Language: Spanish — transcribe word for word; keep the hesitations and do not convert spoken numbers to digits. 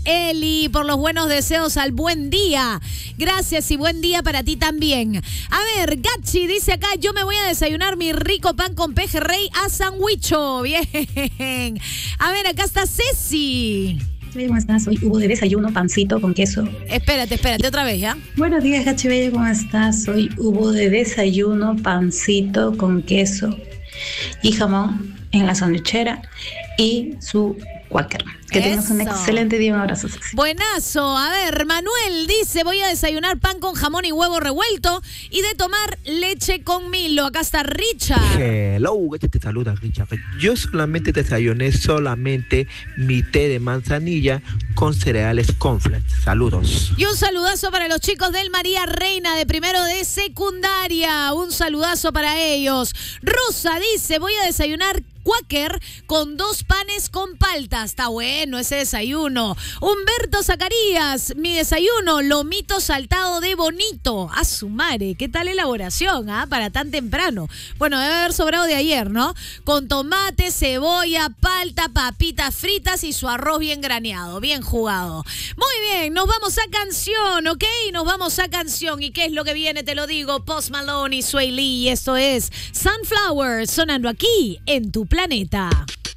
Eli, por los buenos deseos al buen día. Gracias y buen día para ti también. A ver, Gachi dice acá, yo me voy a desayunar mi rico pan con pejerrey a sandwicho. Bien. A ver, acá está Ceci. ¿Cómo estás? Hoy hubo de desayuno pancito con queso. Espérate, espérate, otra vez, ¿ya? Buenos días, Gachi Bello, ¿cómo estás? Hoy hubo de desayuno pancito con queso y jamón en la sandwichera y su Quaker. Que Eso. tengas un excelente día, un abrazo. Sexy. Buenazo. A ver, Manuel dice, voy a desayunar pan con jamón y huevo revuelto y de tomar leche con Milo. Acá está Richard. Hello, este te saluda Richard. Yo solamente desayuné solamente mi té de manzanilla con cereales cornflakes. Saludos. Y un saludazo para los chicos del María Reina de primero de secundaria. Un saludazo para ellos. Rosa dice, voy a desayunar Quaker con dos panes con palta. Está bueno ese desayuno. Humberto Zacarías, mi desayuno, lomito saltado de bonito. A su madre, ¿qué tal elaboración, ah? Para tan temprano. Bueno, debe haber sobrado de ayer, ¿no? Con tomate, cebolla, palta, papitas fritas y su arroz bien graneado, bien jugado. Muy bien, nos vamos a canción, ¿ok? Nos vamos a canción. ¿Y qué es lo que viene? Te lo digo, Post Malone y Sway Lee. Y esto es Sunflower, sonando aquí en tu planeta.